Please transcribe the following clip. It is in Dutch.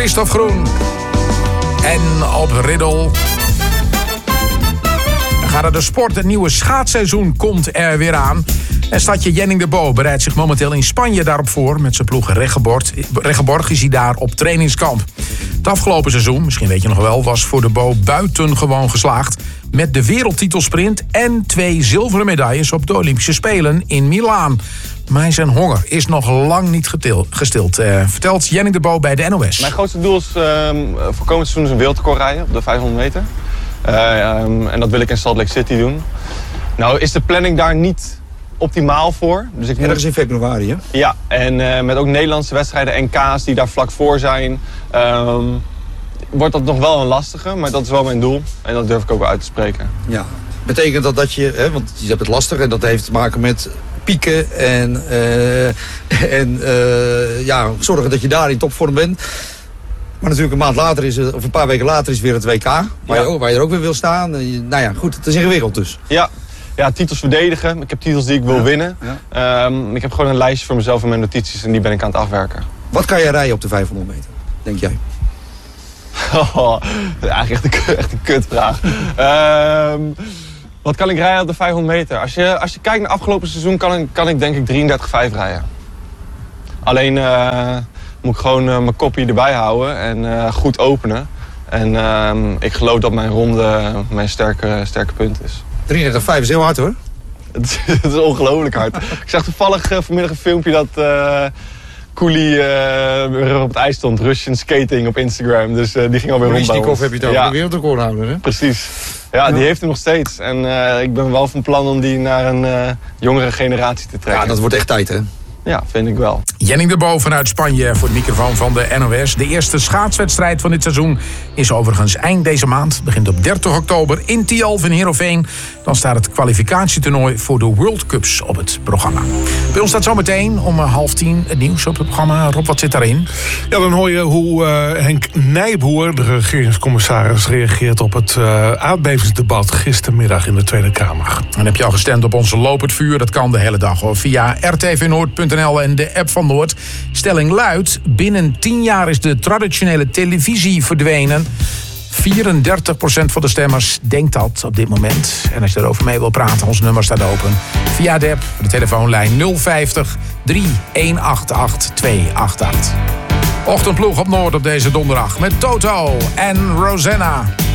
Christophe Groen. En op Riddel gaat er de sport. Het nieuwe schaatsseizoen komt er weer aan. En stadje Jenning de Bo bereidt zich momenteel in Spanje daarop voor. Met zijn ploeg Reggeborg is hij daar op trainingskamp. Het afgelopen seizoen, misschien weet je nog wel, was voor de Bo buitengewoon geslaagd. Met de wereldtitelsprint en 2 zilveren medailles op de Olympische Spelen in Milaan. Maar zijn honger is nog lang niet gestild, vertelt Jenning de Bo bij de NOS. Mijn grootste doel is voor komend seizoen een wereldrecord rijden op de 500 meter. En dat wil ik in Salt Lake City doen. Nou is de planning daar niet optimaal voor. Dus ik ergens in februari, hè? Ja, en met ook Nederlandse wedstrijden, NK's die daar vlak voor zijn, wordt dat nog wel een lastige, maar dat is wel mijn doel. En dat durf ik ook wel uit te spreken. Ja. Betekent dat je, hè, want je hebt het lastig en dat heeft te maken met pieken en zorgen dat je daar in topvorm bent. Maar natuurlijk een maand later of een paar weken later is weer het WK, waar je er ook weer wil staan. Nou ja, goed, het is ingewikkeld dus. Ja, titels verdedigen. Ik heb titels die ik wil winnen. Ja. Ik heb gewoon een lijstje voor mezelf en mijn notities en die ben ik aan het afwerken. Wat kan jij rijden op de 500 meter, denk jij? Dat is eigenlijk echt een kutvraag. Wat kan ik rijden op de 500 meter? Als je kijkt naar afgelopen seizoen kan ik denk ik 33,5 rijden. Alleen moet ik gewoon mijn kopje erbij houden en goed openen. En ik geloof dat mijn ronde mijn sterke punt is. 33,5 is heel hard hoor. Het is ongelooflijk hard. Ik zag toevallig vanmiddag een filmpje dat Koelie op het ijs stond. Russian skating op Instagram. Dus die ging alweer rond bij ons. Heb je het over de wereldrecordhouder, hè? Precies. Ja, die heeft hem nog steeds. En ik ben wel van plan om die naar een jongere generatie te trekken. Ja, dat wordt echt tijd, hè? Ja, vind ik wel. Jenning de Bo vanuit Spanje voor de microfoon van de NOS. De eerste schaatswedstrijd van dit seizoen is overigens eind deze maand. Begint op 30 oktober in Tialf in Heerenveen. Dan staat het kwalificatietoernooi voor de World Cups op het programma. Bij ons staat zometeen om 9:30 het nieuws op het programma. Rob, wat zit daarin? Ja, dan hoor je hoe Henk Nijboer, de regeringscommissaris, reageert op het aardbevingsdebat gistermiddag in de Tweede Kamer. En heb je al gestemd op onze Lopend Vuur? Dat kan de hele dag hoor. Via rtvnoord.nl en de app van Noord. Stelling luidt: binnen 10 jaar is de traditionele televisie verdwenen. 34% van de stemmers denkt dat op dit moment. En als je erover mee wil praten, ons nummer staat open. Via de app, de telefoonlijn 050 3188 288. Ochtendploeg op Noord op deze donderdag met Toto en Rosanna.